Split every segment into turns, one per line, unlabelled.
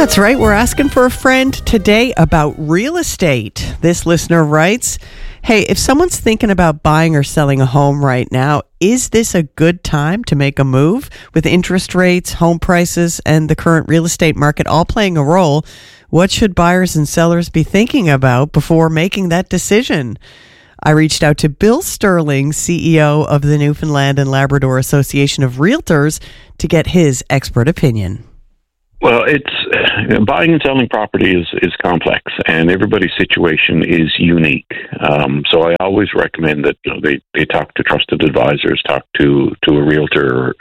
That's right. We're asking for a friend today about real estate. This listener writes, hey, if someone's thinking about buying or selling a home right now, is this a good time to make a move? With interest rates, home prices, and the current real estate market all playing a role, what should buyers and sellers be thinking about before making that decision? I reached out to Bill Sterling, CEO of the Newfoundland and Labrador Association of Realtors, to get his expert opinion.
Well, buying and selling property is complex, and everybody's situation is unique. So I always recommend that they talk to trusted advisors, talk to a realtor,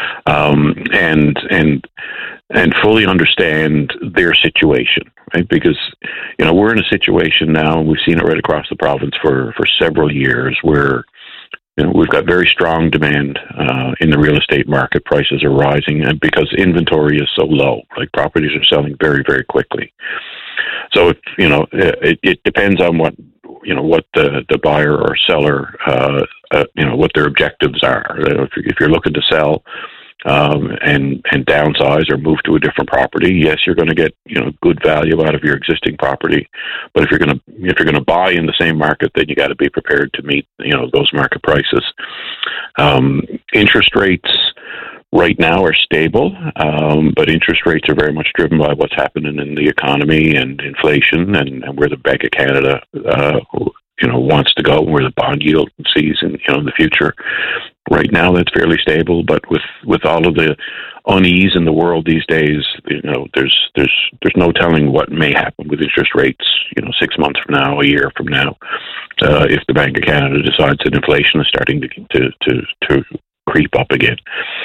and fully understand their situation, right? Because we're in a situation now. We've seen it right across the province for several years where we've got very strong demand in the real estate market. Prices are rising, and because inventory is so low, like properties are selling very, very quickly. So it depends on what the buyer or seller what their objectives are. If you're looking to sell and downsize or move to a different property, yes, you're going to get good value out of your existing property. But if you're going to buy in the same market, then you got to be prepared to meet those market prices. Interest rates right now are stable, but interest rates are very much driven by what's happening in the economy and inflation, and where the Bank of Canada wants to go, where the bond yield sees in the future. Right now, that's fairly stable, but with all of the unease in the world these days, there's no telling what may happen with interest rates. 6 months from now, a year from now, if the Bank of Canada decides that inflation is starting to creep up again.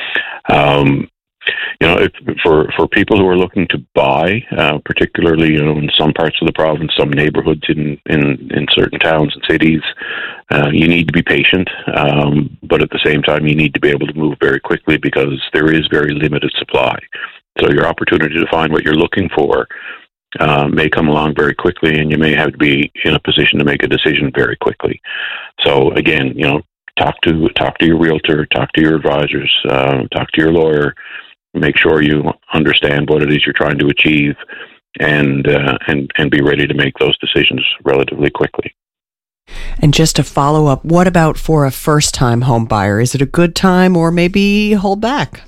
For people who are looking to buy, particularly in some parts of the province, some neighborhoods in certain towns and cities, you need to be patient, but at the same time you need to be able to move very quickly because there is very limited supply. So your opportunity to find what you're looking for may come along very quickly, and you may have to be in a position to make a decision very quickly. So again, talk to your realtor, talk to your advisors, talk to your lawyer. Make sure you understand what it is you're trying to achieve, and be ready to make those decisions relatively quickly.
And just to follow up, what about for a first-time home buyer? Is it a good time, or maybe hold back?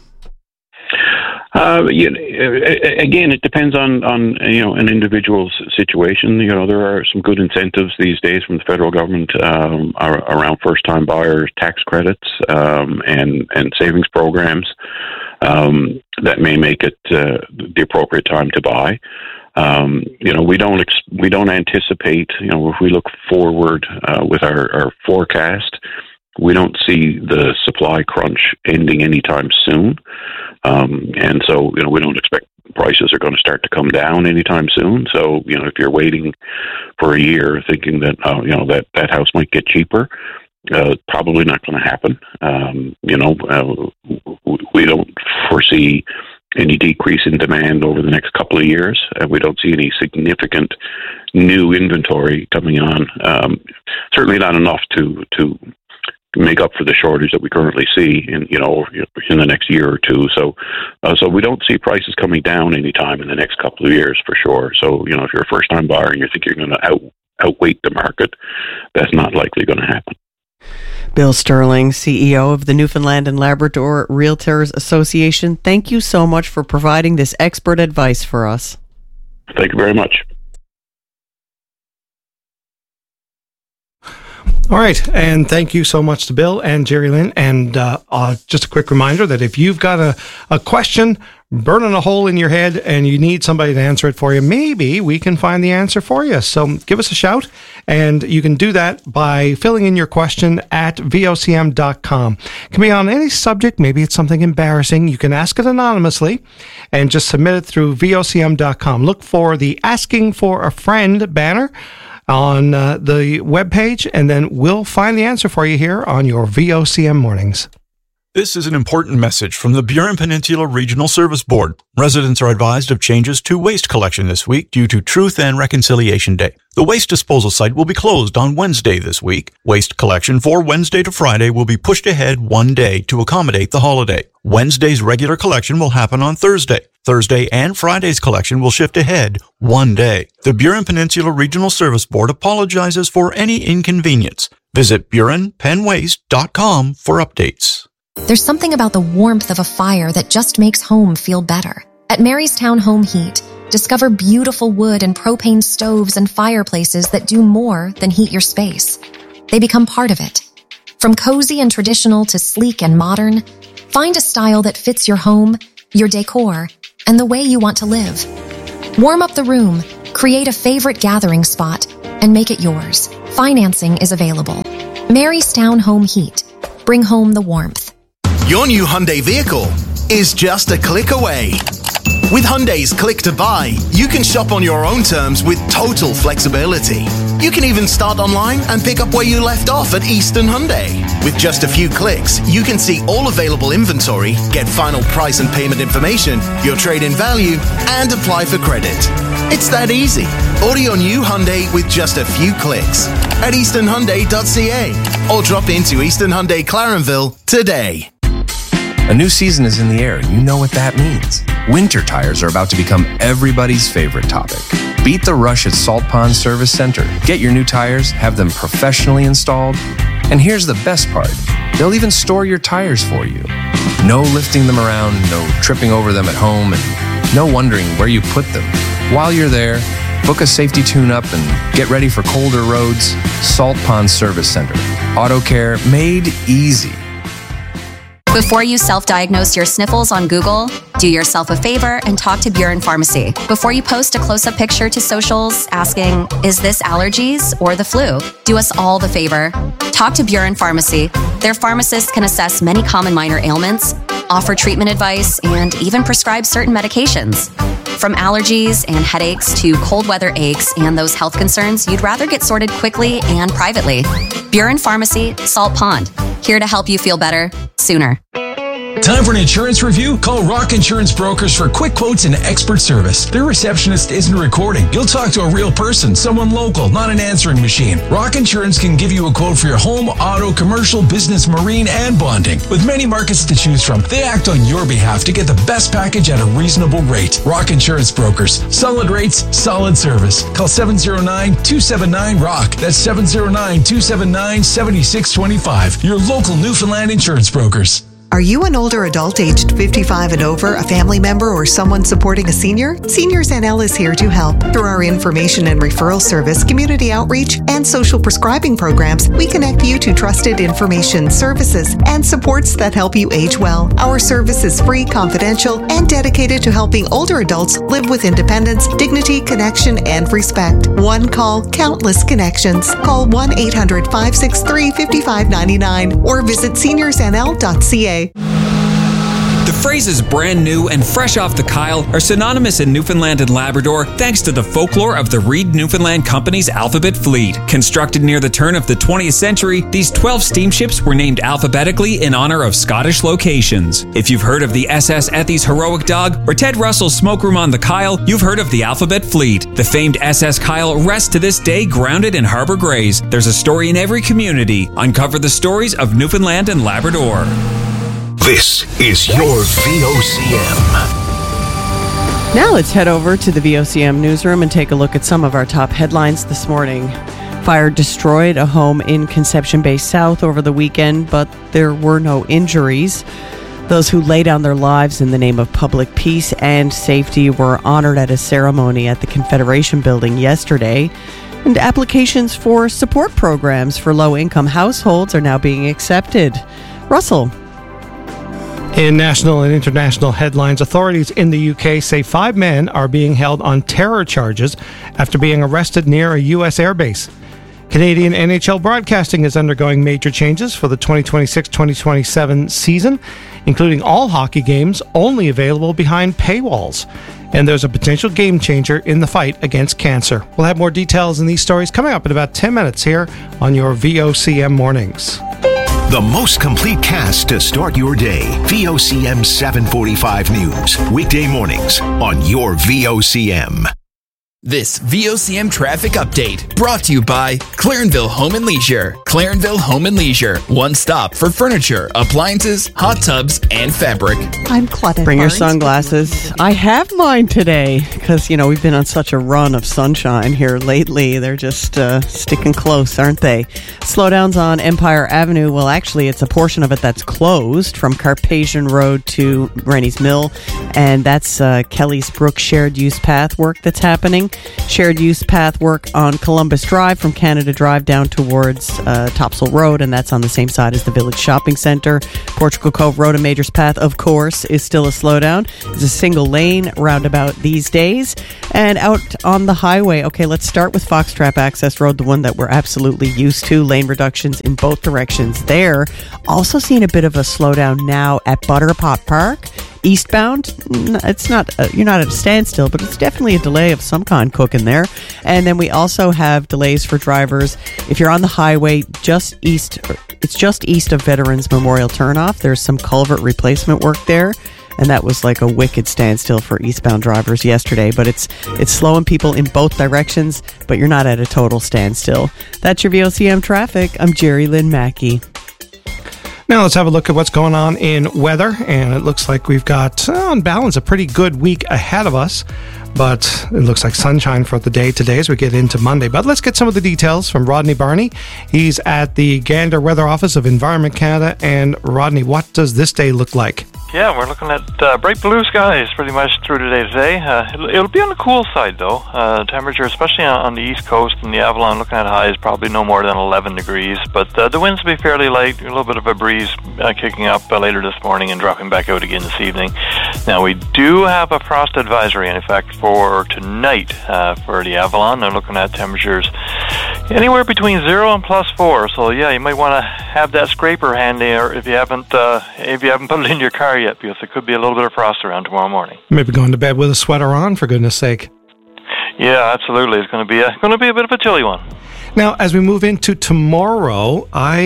Again, it depends on an individual's situation. There are some good incentives these days from the federal government around first-time buyers, tax credits, and savings programs that may make it the appropriate time to buy. We don't anticipate. If we look forward with our forecast, we don't see the supply crunch ending anytime soon. And so, we don't expect prices are going to start to come down anytime soon. So, if you're waiting for a year thinking that, that house might get cheaper, probably not going to happen. We don't foresee any decrease in demand over the next couple of years. We don't see any significant new inventory coming on. Certainly not enough to make up for the shortage that we currently see in the next year or two. So we don't see prices coming down anytime in the next couple of years for sure. So if you're a first time buyer and you think you're going to outweight the market, that's not likely going to happen. Bill Sterling, CEO of the Newfoundland and Labrador Realtors Association, thank you so much for providing this expert advice for us.
Thank you very much.
All right, and thank you so much to Bill and Jerry Lynn. And just a quick reminder that if you've got a question burning a hole in your head and you need somebody to answer it for you, maybe we can find the answer for you. So give us a shout, and you can do that by filling in your question at vocm.com. It can be on any subject. Maybe it's something embarrassing. You can ask it anonymously and just submit it through vocm.com. Look for the Asking for a Friend banner on the webpage, and then we'll find the answer for you here on your VOCM Mornings.
This is an important message from the Burin Peninsula Regional Service Board. Residents are advised of changes to waste collection this week due to Truth and Reconciliation Day. The waste disposal site will be closed on Wednesday this week. Waste collection for Wednesday to Friday will be pushed ahead one day to accommodate the holiday. Wednesday's regular collection will happen on Thursday. Thursday and Friday's collection will shift ahead one day. The Burin Peninsula Regional Service Board apologizes for any inconvenience. Visit BurinPenWaste.com for updates.
There's something about the warmth of a fire that just makes home feel better. At Marystown Home Heat, discover beautiful wood and propane stoves and fireplaces that do more than heat your space. They become part of it. From cozy and traditional to sleek and modern, find a style that fits your home, your decor, and the way you want to live. Warm up the room, create a favorite gathering spot, and make it yours. Financing is available. Marystown Home Heat. Bring home the warmth.
Your new Hyundai vehicle is just a click away. With Hyundai's Click to Buy, you can shop on your own terms with total flexibility. You can even start online and pick up where you left off at Eastern Hyundai. With just a few clicks, you can see all available inventory, get final price and payment information, your trade-in value, and apply for credit. It's that easy. Order your new Hyundai with just a few clicks at easternhyundai.ca or drop into Eastern Hyundai Clarenville today.
A new season is in the air, and you know what that means. Winter tires are about to become everybody's favorite topic. Beat the rush at Salt Pond Service Center. Get your new tires, have them professionally installed, and here's the best part. They'll even store your tires for you. No lifting them around, no tripping over them at home, and no wondering where you put them. While you're there, book a safety tune-up and get ready for colder roads. Salt Pond Service Center. Auto care made easy.
Before you self-diagnose your sniffles on Google, do yourself a favor and talk to Burin Pharmacy. Before you post a close-up picture to socials asking, is this allergies or the flu? Do us all the favor. Talk to Burin Pharmacy. Their pharmacists can assess many common minor ailments, offer treatment advice, and even prescribe certain medications. From allergies and headaches to cold weather aches and those health concerns you'd rather get sorted quickly and privately. Burin Pharmacy, Salt Pond. Here to help you feel better sooner.
Time for an insurance review? Call Rock Insurance Brokers for quick quotes and expert service. Their receptionist isn't recording. You'll talk to a real person, someone local, not an answering machine. Rock Insurance can give you a quote for your home, auto, commercial, business, marine, and bonding. With many markets to choose from, they act on your behalf to get the best package at a reasonable rate. Rock Insurance Brokers. Solid rates, solid service. Call 709-279-ROCK. That's 709-279-7625. Your local Newfoundland insurance brokers.
Are you an older adult aged 55 and over, a family member, or someone supporting a senior? Seniors NL is here to help. Through our information and referral service, community outreach, and social prescribing programs, we connect you to trusted information, services, and supports that help you age well. Our service is free, confidential, and dedicated to helping older adults live with independence, dignity, connection, and respect. One call, countless connections. Call 1-800-563-5599 or visit seniorsnl.ca.
The phrases brand new and fresh off the Kyle are synonymous in Newfoundland and Labrador thanks to the folklore of the Reed Newfoundland Company's Alphabet Fleet. Constructed near the turn of the 20th century, these 12 steamships were named alphabetically in honor of Scottish locations. If you've heard of the SS Ethy's Heroic Dog or Ted Russell's Smokeroom on the Kyle, you've heard of the Alphabet Fleet. The famed SS Kyle rests to this day grounded in Harbour Grays. There's a story in every community. Uncover the stories of Newfoundland and Labrador.
This is your VOCM.
Now let's head over to the VOCM newsroom and take a look at some of our top headlines this morning. Fire destroyed a home in Conception Bay South over the weekend, but there were no injuries. Those who lay down their lives in the name of public peace and safety were honored at a ceremony at the Confederation Building yesterday. And applications for support programs for low-income households are now being accepted. Russell.
In national and international headlines, authorities in the UK say 5 men are being held on terror charges after being arrested near a U.S. airbase. Canadian NHL broadcasting is undergoing major changes for the 2026-2027 season, including all hockey games only available behind paywalls. And there's a potential game changer in the fight against cancer. We'll have more details in these stories coming up in about 10 minutes here on your VOCM Mornings.
The most complete cast to start your day. VOCM 745 News. Weekday mornings on your VOCM.
This VOCM traffic update brought to you by Clarenville Home and Leisure. Clarenville Home and Leisure. One stop for furniture, appliances, hot tubs, and fabric.
I'm Claudette.
Bring your
Barnes.
sunglasses. I have mine today because, we've been on such a run of sunshine here lately. They're just sticking close, aren't they? Slowdowns on Empire Avenue. Well, actually, it's a portion of it that's closed from Carpathian Road to Rennie's Mill. And that's Kelly's Brook shared use path work that's happening. Shared use path work on Columbus Drive from Canada Drive down towards Topsail Road, and that's on the same side as the Village Shopping Centre. Portugal Cove Road and Majors Path, of course, is still a slowdown. It's a single lane roundabout these days. And out on the highway, okay, let's start with Foxtrap Access Road, the one that we're absolutely used to. Lane reductions in both directions there. Also seeing a bit of a slowdown now at Butterpot Park. Eastbound, it's not you're not at a standstill, but it's definitely a delay of some kind cooking there. And then we also have delays for drivers if you're on the highway just east of Veterans Memorial Turnoff. There's some culvert replacement work there, and that was like a wicked standstill for eastbound drivers yesterday. But it's slowing people in both directions, but you're not at a total standstill. That's your VOCM traffic. I'm Jerry Lynn Mackey.
Now let's have a look at what's going on in weather, and it looks like we've got, on balance, a pretty good week ahead of us, but it looks like sunshine for the day today as we get into Monday. But let's get some of the details from Rodney Barney. He's at the Gander Weather Office of Environment Canada. And Rodney, what does this day look like?
Yeah, we're looking at bright blue skies pretty much through today. It'll be on the cool side, though. Temperature, especially on the East Coast and the Avalon, looking at highs probably no more than 11 degrees. But the winds will be fairly light, a little bit of a breeze kicking up later this morning and dropping back out again this evening. Now, we do have a frost advisory in effect for tonight for the Avalon. They're looking at temperatures anywhere between 0 and +4. So, yeah, you might want to have that scraper handy, or if you haven't put it in your car yet, because there could be a little bit of frost around tomorrow morning.
Maybe going to bed with a sweater on, for goodness sake.
Yeah, absolutely. It's going to be a bit of a chilly one.
Now, as we move into tomorrow,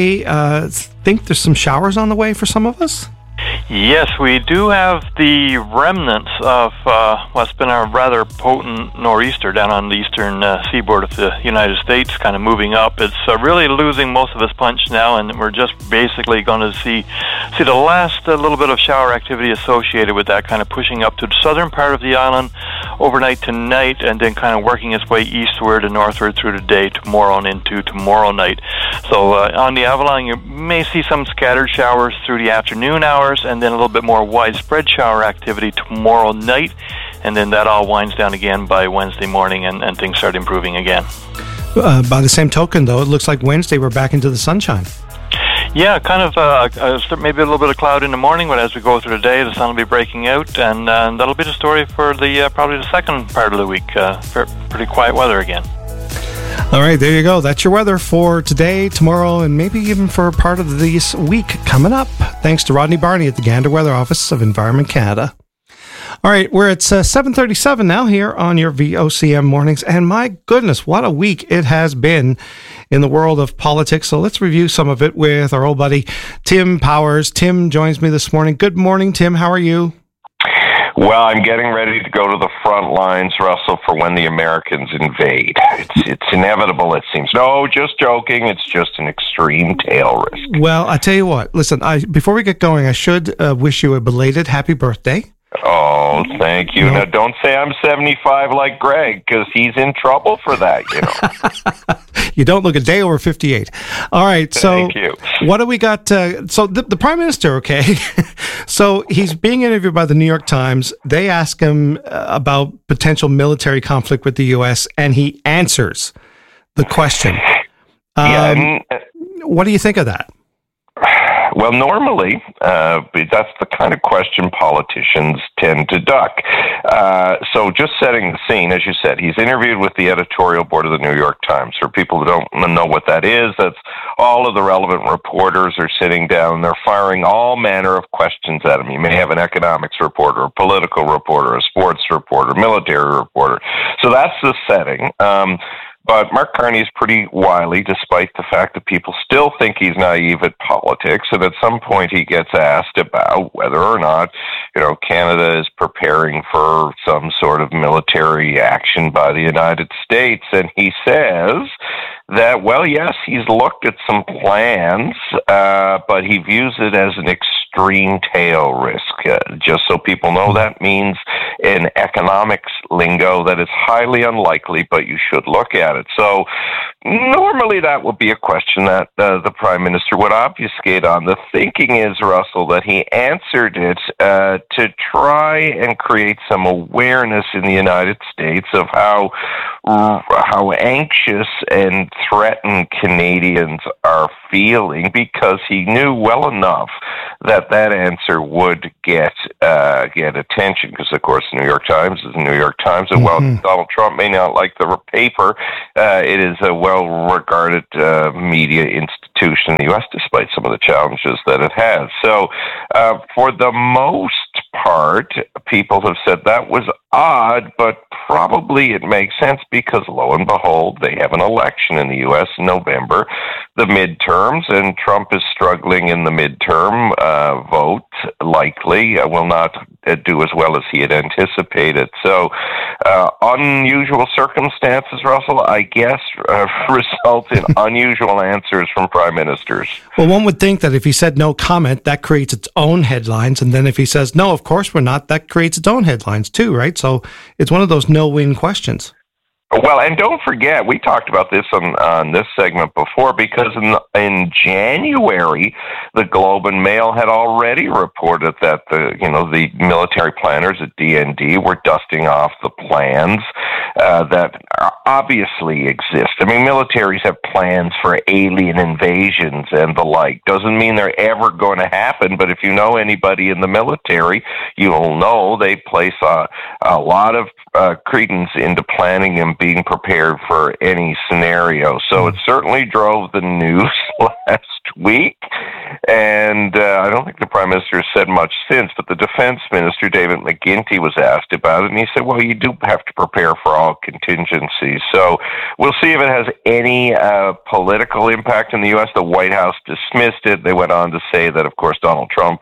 I think there's some showers on the way for some of us.
Yes, we do have the remnants of what's been a rather potent nor'easter down on the eastern seaboard of the United States, kind of moving up. It's really losing most of its punch now, and we're just basically going to see the last little bit of shower activity associated with that, kind of pushing up to the southern part of the island overnight tonight, and then kind of working its way eastward and northward through the day tomorrow and into tomorrow night. So on the Avalon, you may see some scattered showers through the afternoon hours, and then a little bit more widespread shower activity tomorrow night, and then that all winds down again by Wednesday morning, and things start improving again.
By the same token, though, it looks like Wednesday we're back into the sunshine.
Yeah, kind of maybe a little bit of cloud in the morning, but as we go through the day, the sun will be breaking out, and that'll be the story for the probably the second part of the week. For pretty quiet weather again.
All right, there you go. That's your weather for today, tomorrow, and maybe even for part of this week coming up. Thanks to Rodney Barney at the Gander Weather Office of Environment Canada. All right, we're at 7:37 now here on your VOCM mornings, and my goodness, what a week it has been in the world of politics. So let's review some of it with our old buddy Tim Powers. Tim joins me this morning. Good morning, Tim. How are you?
Well, I'm getting ready to go to the front lines, Russell, for when the Americans invade. It's inevitable, it seems. No, just joking. It's just an extreme tail risk.
Well, I tell you what. Listen, before we get going, I should wish you a belated happy birthday.
Oh, thank you. Now, don't say I'm 75 like Greg, because he's in trouble for that, you know.
You don't look a day over 58. All right, so
thank you.
What do we got? So the Prime Minister, okay, so he's being interviewed by the New York Times. They ask him about potential military conflict with the U.S., and he answers the question. What do you think of that?
Well, normally, that's the kind of question politicians tend to duck. So just setting the scene, as you said, he's interviewed with the editorial board of the New York Times. For people who don't know what that is, that's all of the relevant reporters are sitting down. They're firing all manner of questions at him. You may have an economics reporter, a political reporter, a sports reporter, military reporter. So that's the setting. But Mark Carney is pretty wily, despite the fact that people still think he's naive at politics. And at some point he gets asked about whether or not, Canada is preparing for some sort of military action by the United States. And he says that, well, yes, he's looked at some plans, but he views it as an extreme tail risk. Just so people know, that means in economics lingo that it's highly unlikely, but you should look at it. So normally that would be a question that the Prime Minister would obfuscate on. The thinking is, Russell, that he answered it to try and create some awareness in the United States of how anxious and threatened Canadians are feeling, because he knew well enough that answer would get attention, because of course the New York Times is the New York Times, and while Donald Trump may not like the paper, it is a well-regarded media institution in the U.S. despite some of the challenges that it has. So for the most part, people have said that was odd, but probably it makes sense because, lo and behold, they have an election in the U.S. in November, the midterms, and Trump is struggling in the midterm vote, likely will not do as well as he had anticipated. So unusual circumstances, Russell, I guess, result in unusual answers from prime ministers.
Well, one would think that if he said no comment, that creates its own headlines. And then if he says, no, of course we're not, that creates its own headlines too, right? So it's one of those no-win questions.
Well, and don't forget, we talked about this on this segment before, because in January, the Globe and Mail had already reported that the military planners at DND were dusting off the plans that obviously exist. I mean, militaries have plans for alien invasions and the like. Doesn't mean they're ever going to happen, but if you know anybody in the military, you'll know they place a lot of credence into planning and being prepared for any scenario. So it certainly drove the news last week, and I don't think the Prime Minister has said much since, but the Defense Minister, David McGuinty, was asked about it, and he said, well, you do have to prepare for all contingencies. So we'll see if it has any political impact in the U.S. The White House dismissed it. They went on to say that, of course, Donald Trump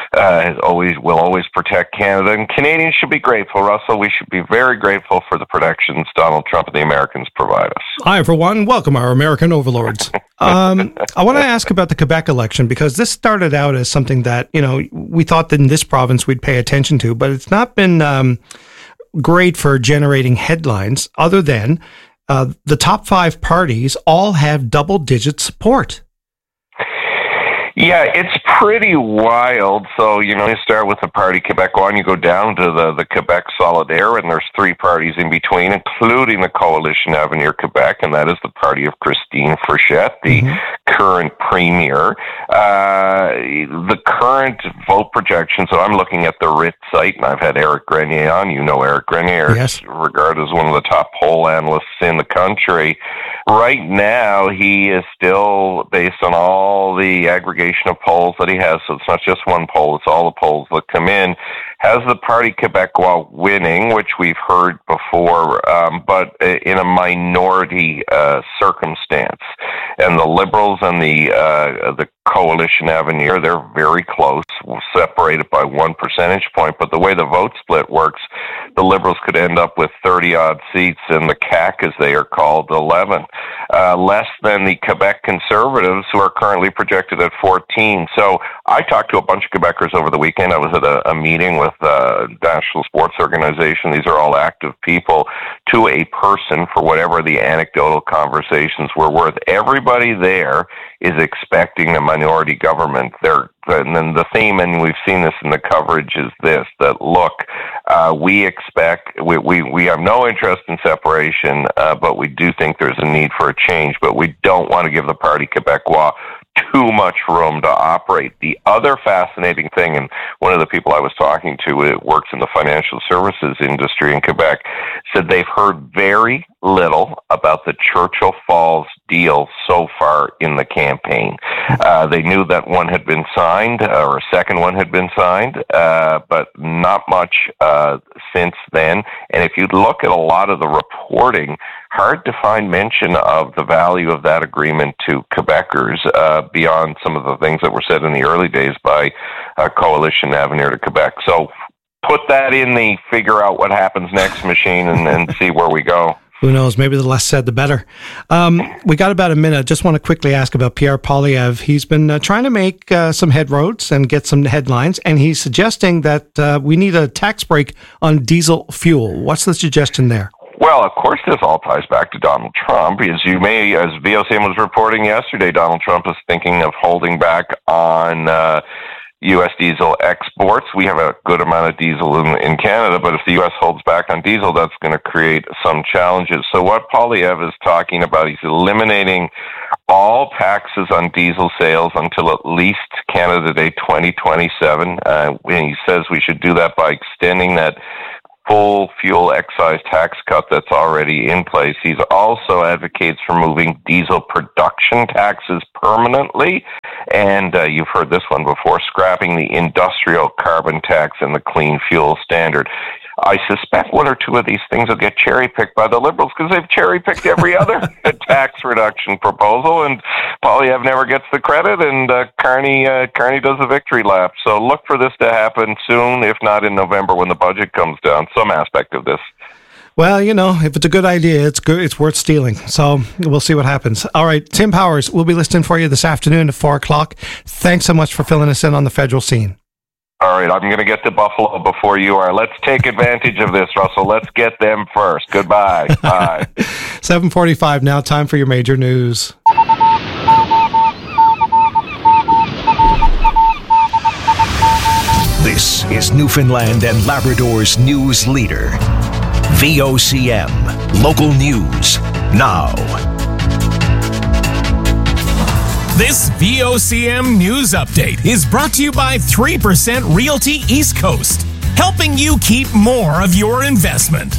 will always protect Canada, and Canadians should be grateful, Russell. We should be very grateful for the protections Donald Trump and the Americans provide us.
I, for one, welcome our American overlords. I want to ask about the Quebec election, because this started out as something that, we thought that in this province we'd pay attention to, but it's not been great for generating headlines, other than the top 5 parties all have double-digit support.
Yeah, it's pretty wild. So, you start with the Parti Québécois and you go down to the Quebec Solidaire, and there's 3 parties in between, including the Coalition Avenir Quebec, and that is the party of Christine Frechette, the current premier. The current vote projection, so I'm looking at the RIT site, and I've had Eric Grenier on. You know Eric Grenier, yes, regarded as one of the top poll analysts in the country. Right now, he is still, based on all the aggregation of polls that he has, so it's not just one poll, it's all the polls that come in, has the Parti Québécois winning, which we've heard before, but in a minority circumstance. And the Liberals and the Coalition Avenir, they're very close, separated by 1 percentage point. But the way the vote split works, the Liberals could end up with 30-odd seats, and the CAQ, as they are called, 11. Less than the Quebec Conservatives, who are currently projected at 14. So I talked to a bunch of Quebecers over the weekend. I was at a meeting with the National Sports Organization. These are all active people, to a person, for whatever the anecdotal conversations were worth. Everybody there is expecting a minority government. And then the theme, and we've seen this in the coverage, is this, that look, we have no interest in separation, but we do think there's a need for a change, but we don't want to give the Parti Québécois too much room to operate. The other fascinating thing, and one of the people I was talking to, it works in the financial services industry in Quebec, said they've heard very little about the Churchill Falls deal so far in the campaign. They knew that one had been signed, or a second one had been signed, but not much since then. And if you look at a lot of the reporting, hard to find mention of the value of that agreement to Quebecers beyond some of the things that were said in the early days by Coalition Avenir to Quebec. So put that in the figure out what happens next machine and see where we go.
Who knows? Maybe the less said, the better. We got about a minute. I just want to quickly ask about Pierre Poilievre. He's been trying to make some headroads and get some headlines, and he's suggesting that we need a tax break on diesel fuel. What's the suggestion there?
Well, of course, this all ties back to Donald Trump. As VOCM was reporting yesterday, Donald Trump is thinking of holding back on U.S. diesel exports. We have a good amount of diesel in Canada, but if the U.S. holds back on diesel, that's going to create some challenges. So what Poilievre is talking about, he's eliminating all taxes on diesel sales until at least Canada Day 2027. And he says we should do that by extending that full fuel excise tax cut that's already in place. He also advocates for moving diesel production taxes permanently, and you've heard this one before, scrapping the industrial carbon tax and the clean fuel standard. I suspect one or two of these things will get cherry-picked by the Liberals because they've cherry-picked every other tax reduction proposal, and Poilievre never gets the credit, and Carney does a victory lap. So look for this to happen soon, if not in November when the budget comes down, some aspect of this.
Well, if it's a good idea, it's good. It's worth stealing. So we'll see what happens. All right, Tim Powers, we'll be listening for you this afternoon at 4 o'clock. Thanks so much for filling us in on the federal scene.
All right, I'm going to get to Buffalo before you are. Let's take advantage of this, Russell. Let's get them first. Goodbye. Bye.
7:45 now. Time for your major news.
This is Newfoundland and Labrador's news leader. VOCM. Local news. Now.
This VOCM News Update is brought to you by 3% Realty East Coast, helping you keep more of your investment.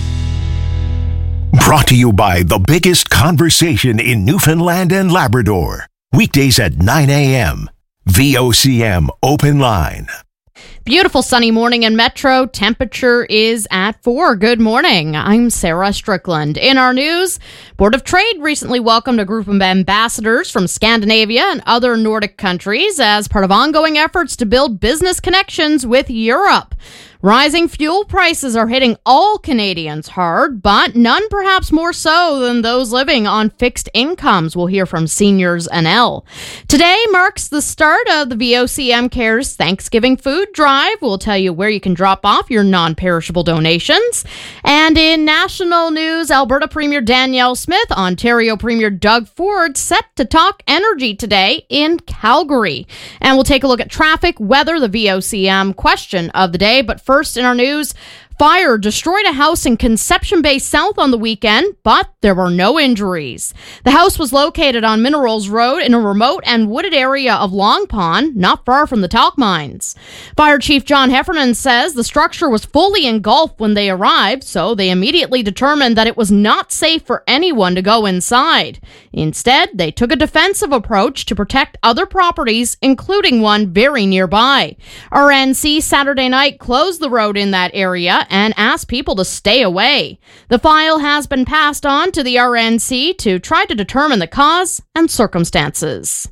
Brought to you by the biggest conversation in Newfoundland and Labrador. Weekdays at 9 a.m. VOCM Open Line.
Beautiful sunny morning in Metro. Temperature is at 4. Good morning. I'm Sarah Strickland. In our news, Board of Trade recently welcomed a group of ambassadors from Scandinavia and other Nordic countries as part of ongoing efforts to build business connections with Europe. Rising fuel prices are hitting all Canadians hard, but none perhaps more so than those living on fixed incomes. We'll hear from Seniors NL. Today marks the start of the VOCM Cares Thanksgiving Food Drive. We'll tell you where you can drop off your non-perishable donations. And in national news, Alberta Premier Danielle Smith, Ontario Premier Doug Ford set to talk energy today in Calgary. And we'll take a look at traffic, weather, the VOCM question of the day. But first in our news, fire destroyed a house in Conception Bay South on the weekend, but there were no injuries. The house was located on Minerals Road in a remote and wooded area of Long Pond, not far from the talc mines. Fire Chief John Heffernan says the structure was fully engulfed when they arrived, so they immediately determined that it was not safe for anyone to go inside. Instead, they took a defensive approach to protect other properties, including one very nearby. RNC Saturday night closed the road in that area and asked people to stay away. The file has been passed on to the RNC to try to determine the cause and circumstances.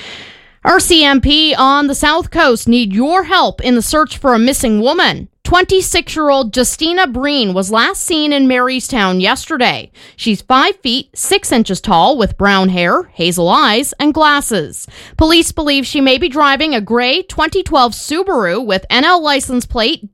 RCMP on the South Coast need your help in the search for a missing woman. 26-year-old Justina Breen was last seen in Marystown yesterday. She's 5 feet 6 inches tall with brown hair, hazel eyes, and glasses. Police believe she may be driving a gray 2012 Subaru with NL license plate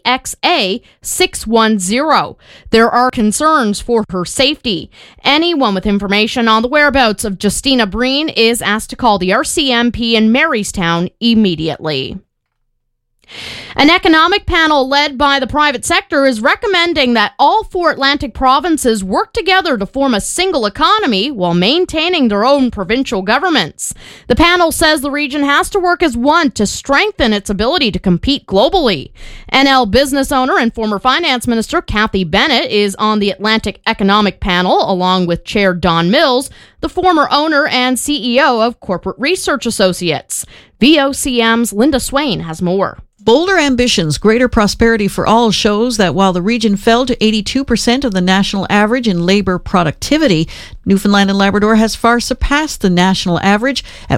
JXA610. There are concerns for her safety. Anyone with information on the whereabouts of Justina Breen is asked to call the RCMP in Marystown immediately. An economic panel led by the private sector is recommending that all 4 Atlantic provinces work together to form a single economy while maintaining their own provincial governments. The panel says the region has to work as one to strengthen its ability to compete globally. NL business owner and former finance minister Cathy Bennett is on the Atlantic Economic Panel, along with Chair Don Mills, the former owner and CEO of Corporate Research Associates. VOCM's Linda Swain has more.
Bolder Ambitions, Greater Prosperity for All shows that while the region fell to 82% of the national average in labor productivity, Newfoundland and Labrador has far surpassed the national average at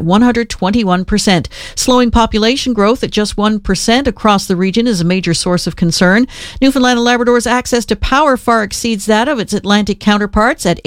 121%. Slowing population growth at just 1% across the region is a major source of concern. Newfoundland and Labrador's access to power far exceeds that of its Atlantic counterparts at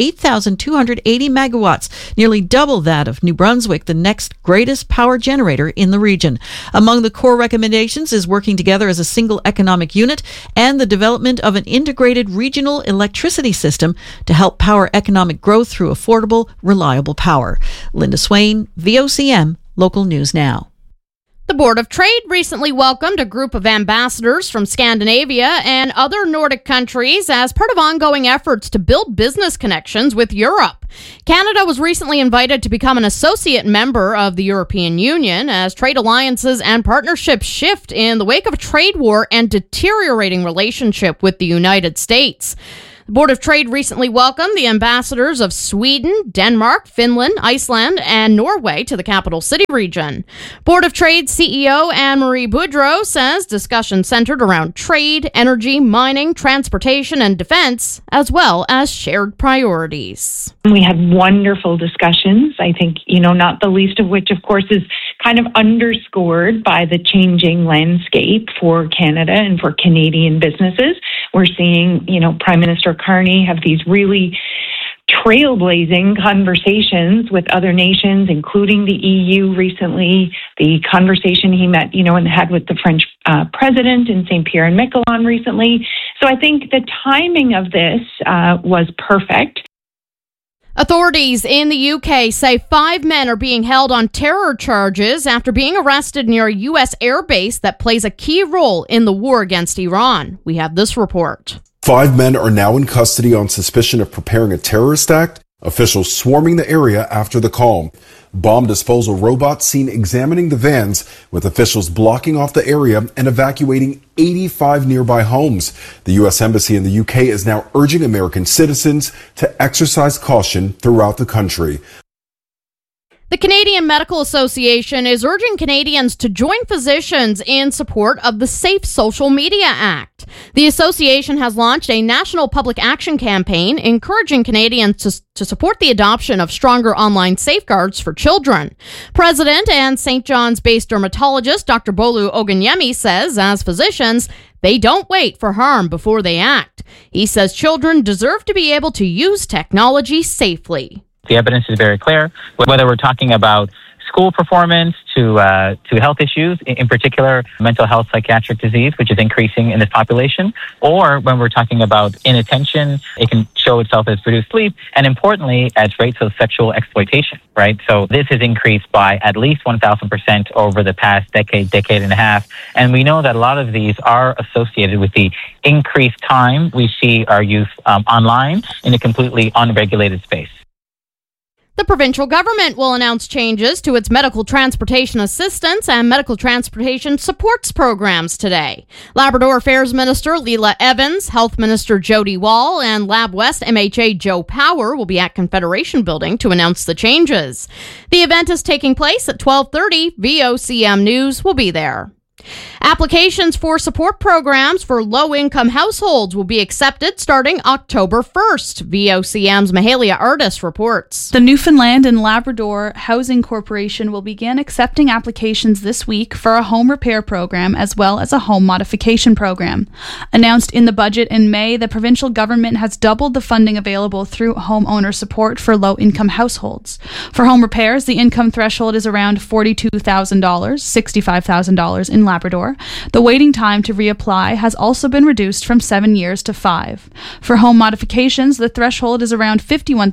8,280 megawatts, nearly double that of New Brunswick, the next greatest power generator in the region. Among the core recommendations is working together as a single economic unit and the development of an integrated regional electricity system to help power economic growth through affordable, reliable power. Linda Swain, VOCM, Local News Now.
The Board of Trade recently welcomed a group of ambassadors from Scandinavia and other Nordic countries as part of ongoing efforts to build business connections with Europe. Canada was recently invited to become an associate member of the European Union as trade alliances and partnerships shift in the wake of a trade war and deteriorating relationship with the United States. The Board of Trade recently welcomed the ambassadors of Sweden, Denmark, Finland, Iceland, and Norway to the Capital City region. Board of Trade CEO Anne-Marie Boudreau says discussions centered around trade, energy, mining, transportation, and defense, as well as shared priorities.
We had wonderful discussions, I think, not the least of which, of course, is kind of underscored by the changing landscape for Canada and for Canadian businesses. We're seeing, Prime Minister Carney have these really trailblazing conversations with other nations, including the EU recently, the conversation he met, and had with the French president in St. Pierre and Miquelon recently. So I think the timing of this was perfect.
Authorities in the UK say 5 men are being held on terror charges after being arrested near a U.S. airbase that plays a key role in the war against Iran. We have this report.
5 men are now in custody on suspicion of preparing a terrorist act. Officials swarming the area after the call. Bomb disposal robots seen examining the vans, with officials blocking off the area and evacuating 85 nearby homes. The U.S. Embassy in the UK is now urging American citizens to exercise caution throughout the country.
The Canadian Medical Association is urging Canadians to join physicians in support of the Safe Social Media Act. The association has launched a national public action campaign encouraging Canadians to support the adoption of stronger online safeguards for children. President and St. John's-based dermatologist Dr. Bolu Oganyemi says, as physicians, they don't wait for harm before they act. He says children deserve to be able to use technology safely.
The evidence is very clear, whether we're talking about school performance to health issues, in particular mental health, psychiatric disease, which is increasing in this population, or when we're talking about inattention, it can show itself as reduced sleep, and importantly, as rates of sexual exploitation, right? So this has increased by at least 1,000% over the past decade and a half, and we know that a lot of these are associated with the increased time we see our youth online in a completely unregulated space.
The provincial government will announce changes to its medical transportation assistance and medical transportation supports programs today. Labrador Affairs Minister Leela Evans, Health Minister Jody Wall, and LabWest MHA Joe Power will be at Confederation Building to announce the changes. The event is taking place at 12:30. VOCM News will be there. Applications for support programs for low-income households will be accepted starting October 1st. VOCM's Mahalia Artis reports.
The Newfoundland and Labrador Housing Corporation will begin accepting applications this week for a home repair program as well as a home modification program. Announced in the budget in May, the provincial government has doubled the funding available through homeowner support for low-income households. For home repairs, the income threshold is around $42,000, $65,000 in Labrador. The waiting time to reapply has also been reduced from 7 years to 5. For home modifications, the threshold is around $51,000,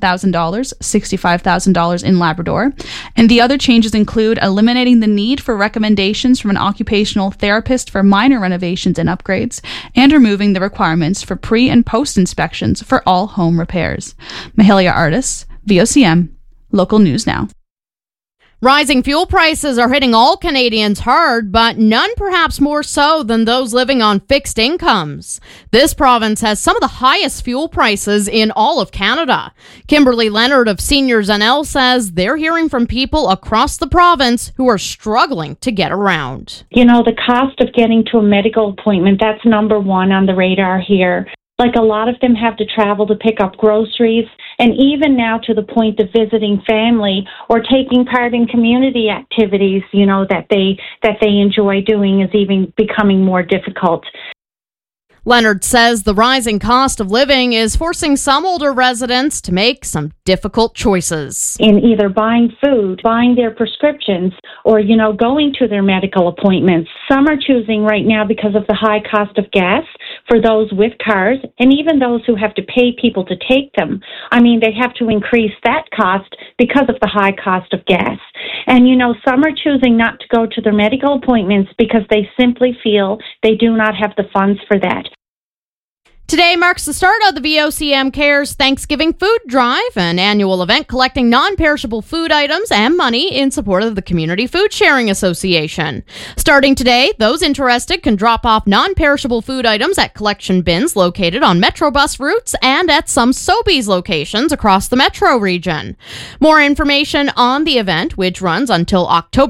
$65,000 in Labrador. And the other changes include eliminating the need for recommendations from an occupational therapist for minor renovations and upgrades, and removing the requirements for pre- and post-inspections for all home repairs. Mahalia Artis, VOCM, Local News Now.
Rising fuel prices are hitting all Canadians hard, but none perhaps more so than those living on fixed incomes. This province has some of the highest fuel prices in all of Canada. Kimberly Leonard of Seniors NL says they're hearing from people across the province who are struggling to get around.
You know, the cost of getting to a medical appointment, that's number one on the radar here. Like, a lot of them have to travel to pick up groceries, and even now to the point of visiting family or taking part in community activities, you know, that they enjoy doing is even becoming more difficult.
Leonard says the rising cost of living is forcing some older residents to make some difficult choices.
In either buying food, buying their prescriptions, or, you know, going to their medical appointments. Some are choosing right now because of the high cost of gas for those with cars, and even those who have to pay people to take them. I mean, they have to increase that cost because of the high cost of gas. And, you know, some are choosing not to go to their medical appointments because they simply feel they do not have the funds for that.
Today marks the start of the VOCM Cares Thanksgiving Food Drive, an annual event collecting non-perishable food items and money in support of the Community Food Sharing Association. Starting today, those interested can drop off non-perishable food items at collection bins located on Metro bus routes and at some Sobeys locations across the Metro region. More information on the event, which runs until October